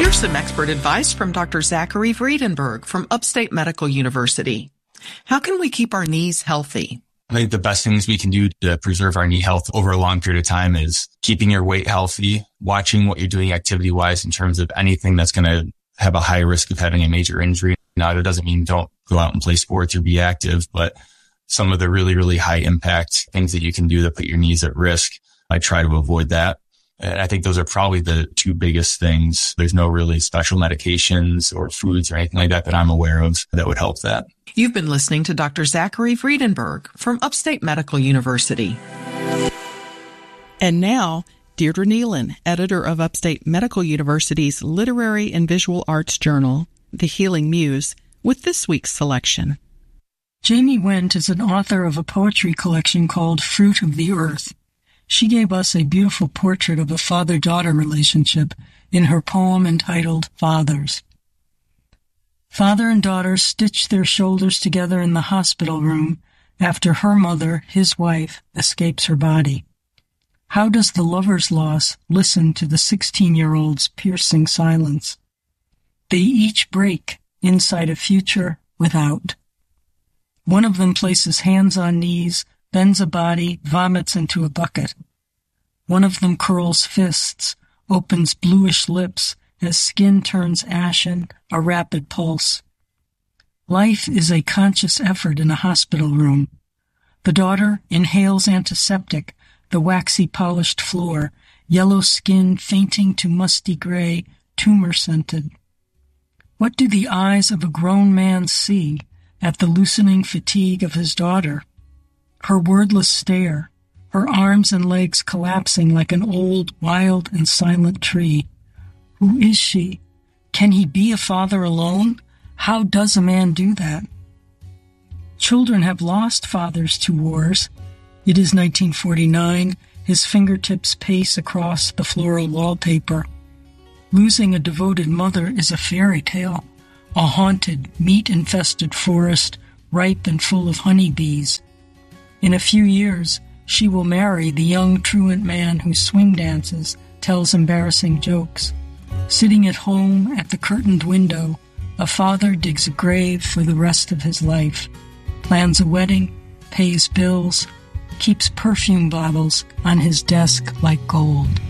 Here's some expert advice from Dr. Zachary Vredenberg from Upstate Medical University. How can we keep our knees healthy? I think the best things we can do to preserve our knee health over a long period of time is keeping your weight healthy, watching what you're doing activity-wise in terms of anything that's going to have a high risk of having a major injury. Now, that doesn't mean don't go out and play sports or be active, but some of the really, really high impact things that you can do that put your knees at risk, I try to avoid that. And I think those are probably the two biggest things. There's no really special medications or foods or anything like that that I'm aware of that would help that. You've been listening to Dr. Zachary Vredenberg from Upstate Medical University. And now, Deirdre Nealon, editor of Upstate Medical University's Literary and Visual Arts Journal, The Healing Muse, with this week's selection. Jamie Wendt is an author of a poetry collection called Fruit of the Earth. She gave us a beautiful portrait of a father-daughter relationship in her poem entitled Fathers. Father and daughter stitch their shoulders together in the hospital room after her mother, his wife, escapes her body. How does the lover's loss listen to the 16-year-old's piercing silence? They each break inside a future without. One of them places hands on knees, bends a body, vomits into a bucket. One of them curls fists, opens bluish lips as skin turns ashen, a rapid pulse. Life is a conscious effort in a hospital room. The daughter inhales antiseptic, the waxy polished floor, yellow skin fainting to musty gray, tumor-scented. What do the eyes of a grown man see at the loosening fatigue of his daughter? Her wordless stare, her arms and legs collapsing like an old, wild, and silent tree. Who is she? Can he be a father alone? How does a man do that? Children have lost fathers to wars. It is 1949. His fingertips pace across the floral wallpaper. Losing a devoted mother is a fairy tale, a haunted, meat-infested forest, ripe and full of honeybees. In a few years, she will marry the young truant man who swing dances, tells embarrassing jokes. Sitting at home at the curtained window, a father digs a grave for the rest of his life, plans a wedding, pays bills, keeps perfume bottles on his desk like gold.